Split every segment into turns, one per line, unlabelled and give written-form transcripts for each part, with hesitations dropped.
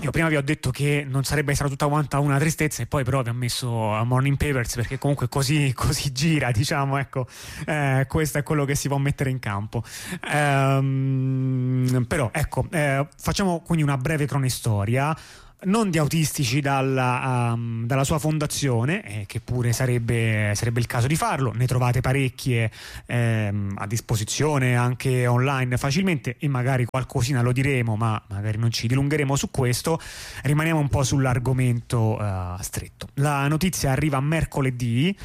Io prima vi ho detto che non sarebbe stata tutta quanta una tristezza, e poi però vi ho messo Morning Papers perché comunque così gira, diciamo, ecco, questo è quello che si può mettere in campo. Però ecco, facciamo quindi una breve cronistoria. Non di Autistici dalla sua fondazione, che pure sarebbe il caso di farlo. Ne trovate parecchie a disposizione anche online facilmente, e magari qualcosina lo diremo, ma magari non ci dilungheremo su questo. Rimaniamo un po' sull'argomento stretto. La notizia arriva mercoledì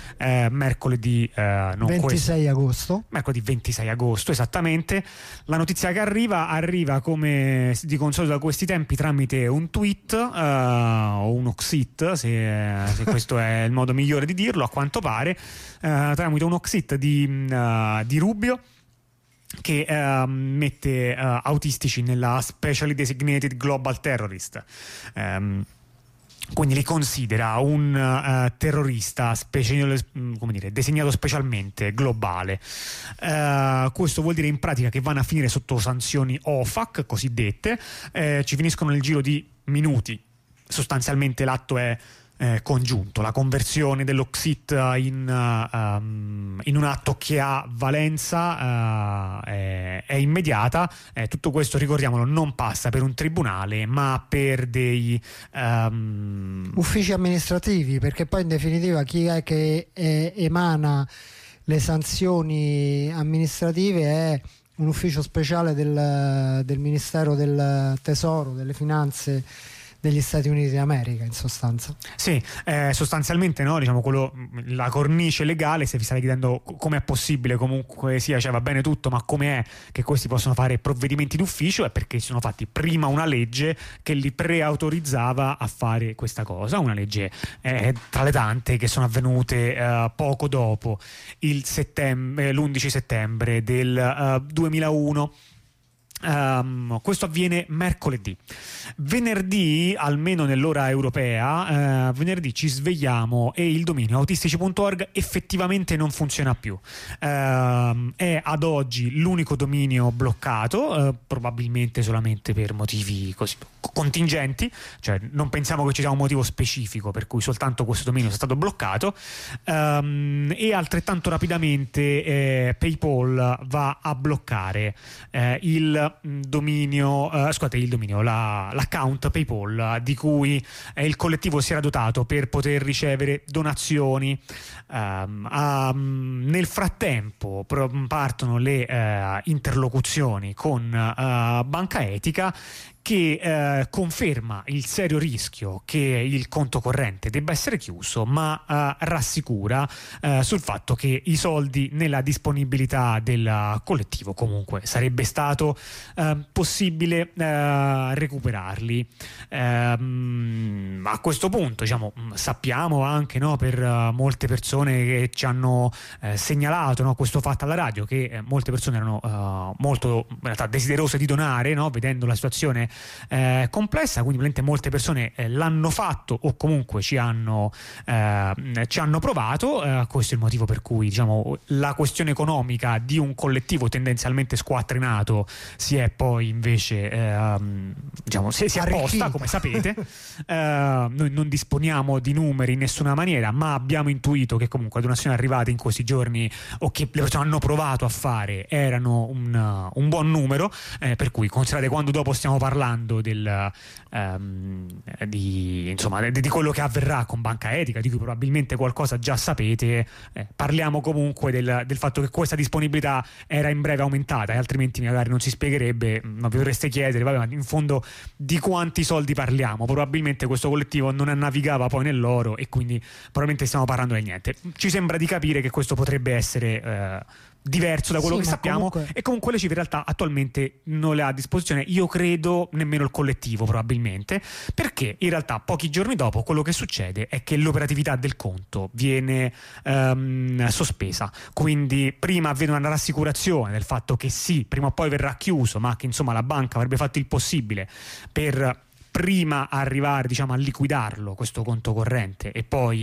26 agosto.
Mercoledì 26 agosto, esattamente. La notizia che arriva come di consolito da questi tempi tramite un tweet o un oxit, se questo è il modo migliore di dirlo, a quanto pare, tramite un oxit di Rubio, che mette Autistici nella Specially Designated Global Terrorist. Quindi li considera un terrorista designato specialmente globale. Questo vuol dire in pratica che vanno a finire sotto sanzioni OFAC cosiddette, ci finiscono nel giro di minuti. Sostanzialmente l'atto è congiunto, la conversione dell'Oxit in un atto che ha valenza è immediata. Tutto questo, ricordiamolo, non passa per un tribunale, ma per dei
uffici amministrativi, perché poi in definitiva chi è che emana le sanzioni amministrative è un ufficio speciale del Ministero del Tesoro, delle Finanze degli Stati Uniti d'America, in sostanza.
Sì, sostanzialmente, no, diciamo, la cornice legale, se vi state chiedendo come è possibile comunque sia, cioè va bene tutto, ma come è che questi possono fare provvedimenti d'ufficio, è perché si sono fatti prima una legge che li preautorizzava a fare questa cosa, una legge tra le tante che sono avvenute poco dopo l'11 settembre del 2001. Questo avviene mercoledì. Venerdì, almeno nell'ora europea, venerdì ci svegliamo e il dominio autistici.org effettivamente non funziona più. È ad oggi l'unico dominio bloccato, probabilmente solamente per motivi così contingenti, cioè non pensiamo che ci sia un motivo specifico per cui soltanto questo dominio sia stato bloccato. E altrettanto rapidamente PayPal va a bloccare l'account PayPal di cui il collettivo si era dotato per poter ricevere donazioni. Nel frattempo partono le interlocuzioni con Banca Etica, che conferma il serio rischio che il conto corrente debba essere chiuso, ma rassicura sul fatto che i soldi nella disponibilità del collettivo comunque sarebbe stato possibile recuperarli. A questo punto, diciamo, sappiamo anche, no, per molte persone che ci hanno segnalato, no, questo fatto alla radio, che molte persone erano molto in realtà desiderose di donare, no, vedendo la situazione complessa, quindi molte persone l'hanno fatto o comunque ci hanno provato. Questo è il motivo per cui, diciamo, la questione economica di un collettivo tendenzialmente squattrinato si è poi invece diciamo si è posta, come sapete. Noi non disponiamo di numeri in nessuna maniera, ma abbiamo intuito che comunque le donazioni arrivate in questi giorni o che le persone hanno provato a fare erano un buon numero, per cui considerate, quando dopo stiamo parlando di quello che avverrà con Banca Etica, di cui probabilmente qualcosa già sapete, parliamo comunque del fatto che questa disponibilità era in breve aumentata, e altrimenti magari non si spiegherebbe, ma vi dovreste chiedere, vabbè, ma in fondo di quanti soldi parliamo? Probabilmente questo collettivo non navigava poi nell'oro, e quindi probabilmente stiamo parlando di niente. Ci sembra di capire che questo potrebbe essere diverso da quello che sappiamo, e comunque le cifre in realtà attualmente non le ha a disposizione, io credo nemmeno il collettivo, probabilmente, perché in realtà pochi giorni dopo quello che succede è che l'operatività del conto viene sospesa. Quindi prima avviene una rassicurazione del fatto che sì, prima o poi verrà chiuso, ma che insomma la banca avrebbe fatto il possibile per prima arrivare, diciamo, a liquidarlo questo conto corrente, e poi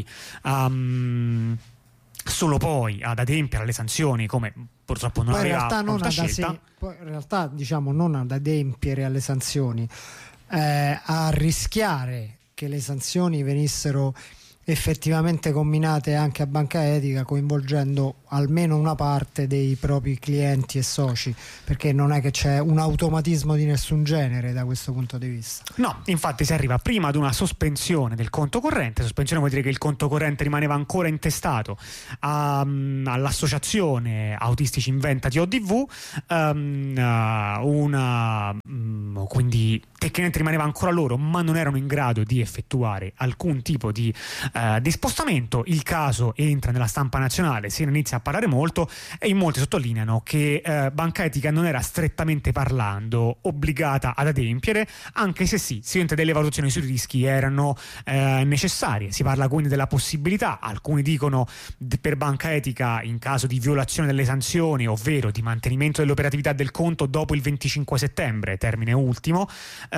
solo poi ad adempiere alle sanzioni, come purtroppo non aveva molta scelta.
In realtà, diciamo, non ad adempiere alle sanzioni, a rischiare che le sanzioni venissero effettivamente comminate anche a Banca Etica, coinvolgendo almeno una parte dei propri clienti e soci, perché non è che c'è un automatismo di nessun genere da questo punto di vista.
No, infatti si arriva prima ad una sospensione del conto corrente. Sospensione vuol dire che il conto corrente rimaneva ancora intestato all'associazione Autistici Inventati ODV, quindi tecnicamente rimaneva ancora loro, ma non erano in grado di effettuare alcun tipo di spostamento. Il caso entra nella stampa nazionale, se ne inizia a parlare molto, e in molti sottolineano che Banca Etica non era strettamente parlando obbligata ad adempiere, anche se sì, sicuramente delle valutazioni sui rischi erano necessarie. Si parla quindi della possibilità, alcuni dicono per Banca Etica in caso di violazione delle sanzioni, ovvero di mantenimento dell'operatività del conto dopo il 25 settembre, termine ultimo,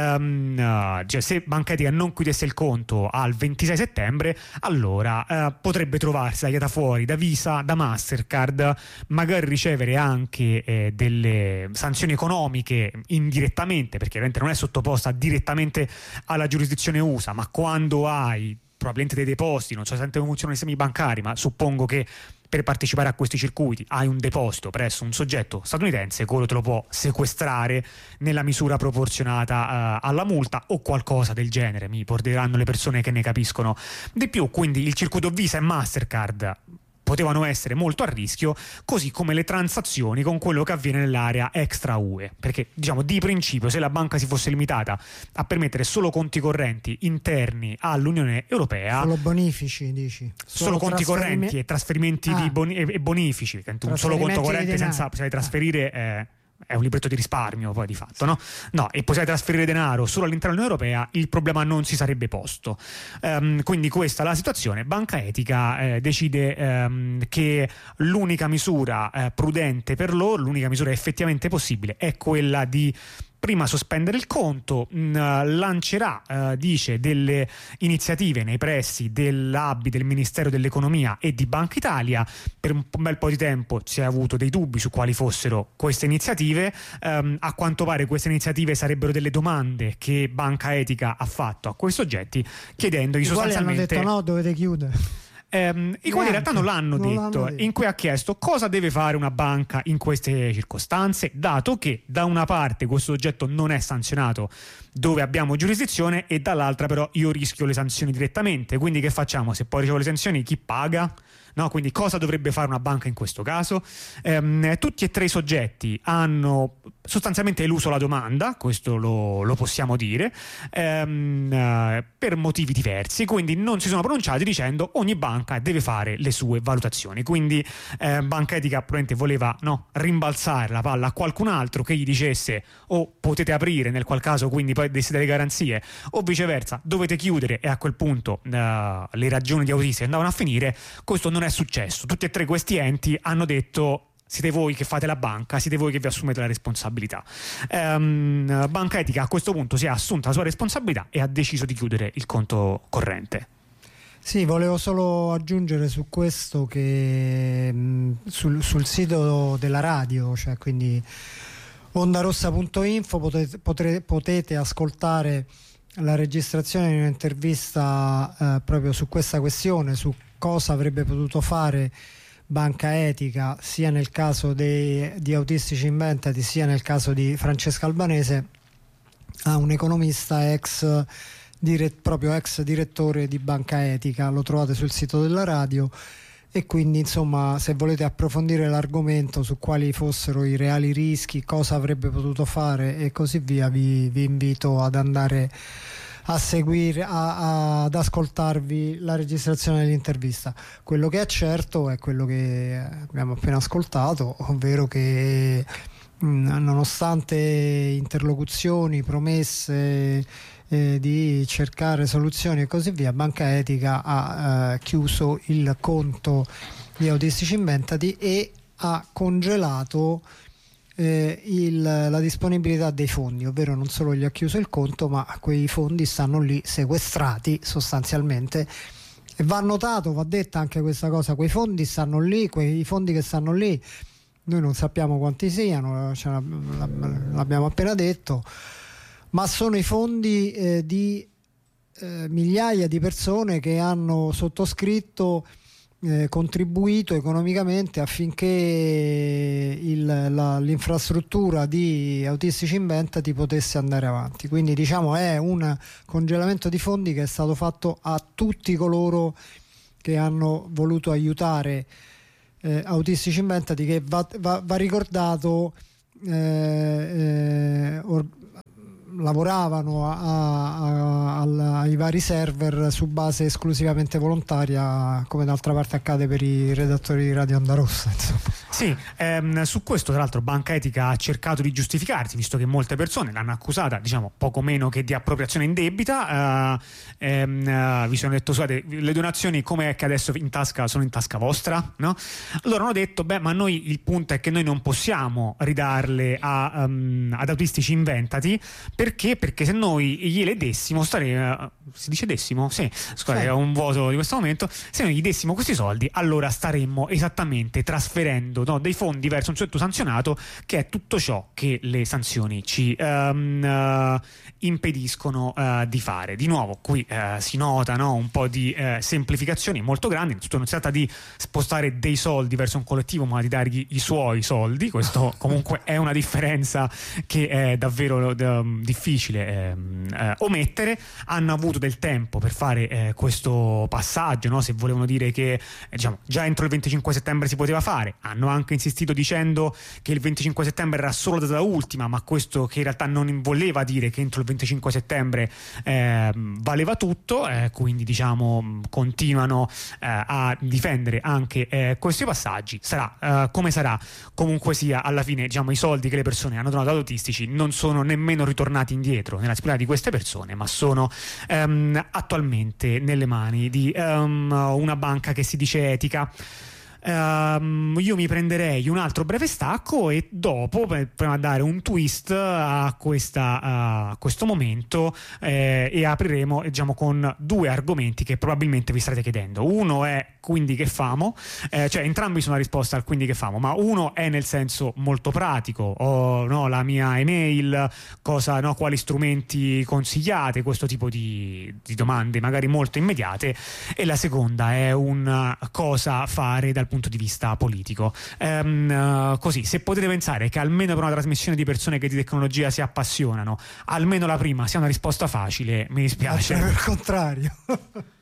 cioè se Banca Etica non chiudesse il conto al 26 settembre, allora potrebbe trovarsi tagliata fuori da Visa, da Mastercard, magari ricevere anche delle sanzioni economiche indirettamente, perché ovviamente non è sottoposta direttamente alla giurisdizione USA, ma quando hai probabilmente dei depositi, non so esattamente come funzionano i sistemi bancari, ma suppongo che per partecipare a questi circuiti hai un deposito presso un soggetto statunitense, quello te lo può sequestrare nella misura proporzionata alla multa o qualcosa del genere. Mi porteranno le persone che ne capiscono di più. Quindi il circuito Visa e Mastercard potevano essere molto a rischio, così come le transazioni con quello che avviene nell'area extra UE, perché diciamo di principio se la banca si fosse limitata a permettere solo conti correnti interni all'Unione Europea,
solo bonifici dici?
Solo conti correnti e trasferimenti e bonifici, un solo conto corrente senza possibilità di trasferire è un libretto di risparmio poi di fatto, no? No, e possiamo trasferire denaro solo all'interno dell'Unione Europea, il problema non si sarebbe posto. Quindi questa è la situazione. Banca Etica decide che l'unica misura prudente per loro, l'unica misura effettivamente possibile è quella di prima sospendere il conto, lancerà, dice, delle iniziative nei pressi dell'ABI, del Ministero dell'Economia e di Banca Italia. Per un bel po' di tempo si è avuto dei dubbi su quali fossero queste iniziative. A quanto pare queste iniziative sarebbero delle domande che Banca Etica ha fatto a quei soggetti, chiedendogli sostanzialmente...
hanno detto no, dovete chiudere.
I quali in realtà non l'hanno detto, in cui ha chiesto cosa deve fare una banca in queste circostanze, dato che da una parte questo soggetto non è sanzionato dove abbiamo giurisdizione e dall'altra però io rischio le sanzioni direttamente. Quindi che facciamo? Se poi ricevo le sanzioni, chi paga? No, quindi cosa dovrebbe fare una banca in questo caso? Tutti e tre i soggetti hanno sostanzialmente eluso la domanda, questo lo possiamo dire, per motivi diversi, quindi non si sono pronunciati dicendo ogni banca deve fare le sue valutazioni. Quindi Banca Etica probabilmente voleva rimbalzare la palla a qualcun altro che gli dicesse o potete aprire, nel qual caso quindi poi deste delle garanzie, o viceversa dovete chiudere, e a quel punto le ragioni di autisti andavano a finire. Questo non è successo. Tutti e tre questi enti hanno detto siete voi che fate la banca, siete voi che vi assumete la responsabilità. Banca Etica a questo punto si è assunta la sua responsabilità e ha deciso di chiudere il conto corrente.
Sì, volevo solo aggiungere su questo che sul sito della radio, cioè quindi ondarossa.info, potete ascoltare la registrazione di un'intervista proprio su questa questione, su cosa avrebbe potuto fare Banca Etica sia nel caso di Autistici Inventati sia nel caso di Francesca Albanese, a un economista ex direttore di Banca Etica. Lo trovate sul sito della radio, e quindi insomma se volete approfondire l'argomento su quali fossero i reali rischi, cosa avrebbe potuto fare e così via, vi invito ad andare a seguire, ad ascoltarvi la registrazione dell'intervista. Quello che è certo è quello che abbiamo appena ascoltato, ovvero che nonostante interlocuzioni, promesse di cercare soluzioni e così via, Banca Etica ha chiuso il conto di Autistici Inventati e ha congelato la disponibilità dei fondi, ovvero non solo gli ha chiuso il conto, ma quei fondi stanno lì sequestrati sostanzialmente. E va notato, va detta anche questa cosa: quei fondi stanno lì, quei fondi che stanno lì noi non sappiamo quanti siano, l'abbiamo appena detto, ma sono i fondi di migliaia di persone che hanno sottoscritto, contribuito economicamente affinché l'infrastruttura di Autistici Inventati potesse andare avanti. Quindi diciamo è un congelamento di fondi che è stato fatto a tutti coloro che hanno voluto aiutare Autistici Inventati, che va ricordato lavoravano ai vari server su base esclusivamente volontaria, come d'altra parte accade per i redattori di Radio Onda Rossa, insomma.
Sì, su questo tra l'altro Banca Etica ha cercato di giustificarsi, visto che molte persone l'hanno accusata, diciamo, poco meno che di appropriazione indebita. Vi sono detto: scusate, le donazioni come è che adesso sono in tasca vostra, no? Allora hanno detto: beh, ma noi, il punto è che noi non possiamo ridarle ad Autistici Inventati, perché se noi gliele dessimo si dice dessimo? Sì, scusate, ho un vuoto di questo momento. Se noi gli dessimo questi soldi, allora staremmo esattamente trasferendo, no, dei fondi verso un soggetto sanzionato, che è tutto ciò che le sanzioni ci impediscono di fare. Di nuovo qui si nota, no, un po' di semplificazioni molto grandi. Innanzitutto non si tratta di spostare dei soldi verso un collettivo, ma di dargli i suoi soldi. Questo comunque è una differenza che è davvero difficile omettere. Hanno avuto del tempo per fare questo passaggio, no? Se volevano dire che diciamo già entro il 25 settembre si poteva fare, hanno anche insistito dicendo che il 25 settembre era solo data ultima, ma questo che in realtà non voleva dire che entro il 25 settembre valeva tutto, quindi diciamo continuano a difendere anche questi passaggi. Sarà come sarà, comunque sia, alla fine diciamo i soldi che le persone hanno donato ad Autistici non sono nemmeno ritornati indietro nella disponibilità di queste persone, ma sono attualmente nelle mani di una banca che si dice etica. Io mi prenderei un altro breve stacco e dopo proviamo a dare un twist a questo momento e apriremo, diciamo, con due argomenti che probabilmente vi starete chiedendo. Uno è quindi che famo, cioè entrambi sono la risposta al quindi che famo, ma uno è nel senso molto pratico, no, la mia email, no, quali strumenti consigliate, questo tipo di domande magari molto immediate, e la seconda è un cosa fare dal punto di vista politico. Così, se potete pensare che almeno per una trasmissione di persone che di tecnologia si appassionano, almeno la prima sia una risposta facile, mi dispiace.
Per il contrario.